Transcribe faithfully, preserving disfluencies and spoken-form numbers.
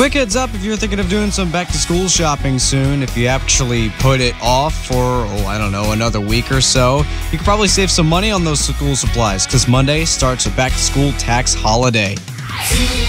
Quick heads up, if you're thinking of doing some back-to-school shopping soon, if you actually put it off for, oh, I don't know, another week or so, you could probably save some money on those school supplies, because Monday starts a back-to-school tax holiday.